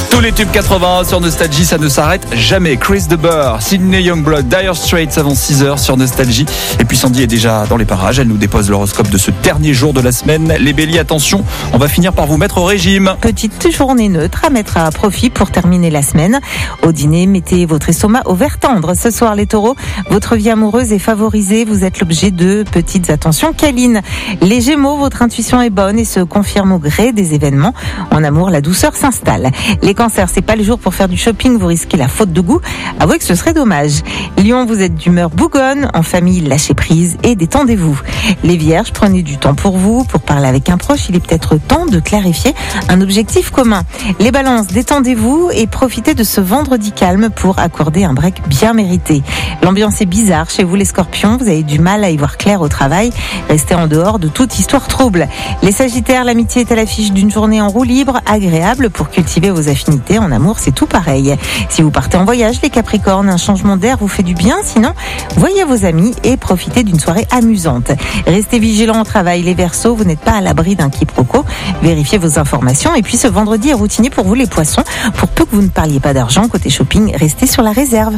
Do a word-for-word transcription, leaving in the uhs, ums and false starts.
Tous les tubes quatre-vingts sur Nostalgie, ça ne s'arrête jamais. Chris de Burgh, Sydney Youngblood, Dire Straits avant six heures sur Nostalgie. Et puis Sandy est déjà dans les parages. Elle nous dépose l'horoscope de ce dernier jour de la semaine. Les béliers, attention, on va finir par vous mettre au régime. Petite journée neutre à mettre à profit pour terminer la semaine. Au dîner, mettez votre estomac au vert tendre. Ce soir, les taureaux, votre vie amoureuse est favorisée. Vous êtes l'objet de petites attentions câlines. Les gémeaux, votre intuition est bonne et se confirme au gré des événements. En amour, la douceur s'installe. Les cancers, c'est pas le jour pour faire du shopping, vous risquez la faute de goût. Avouez que ce serait dommage. Lion, vous êtes d'humeur bougonne. En famille, lâchez prise et détendez-vous. Les vierges, prenez du temps pour vous. Pour parler avec un proche, il est peut-être temps de clarifier un objectif commun. Les balances, détendez-vous et profitez de ce vendredi calme pour accorder un break bien mérité. L'ambiance est bizarre chez vous les scorpions, vous avez du mal à y voir clair au travail. Restez en dehors de toute histoire trouble. Les sagittaires, l'amitié est à l'affiche d'une journée en roue libre, agréable pour cultiver vos affinités. En amour, c'est tout pareil. Si vous partez en voyage, les capricornes, un changement d'air vous fait du bien. Sinon, voyez vos amis et profitez d'une soirée amusante. Restez vigilants au travail, les verseaux, vous n'êtes pas à l'abri d'un quiproquo. Vérifiez vos informations. Et puis ce vendredi est routinier pour vous les poissons. Pour peu que vous ne parliez pas d'argent, côté shopping, restez sur la réserve.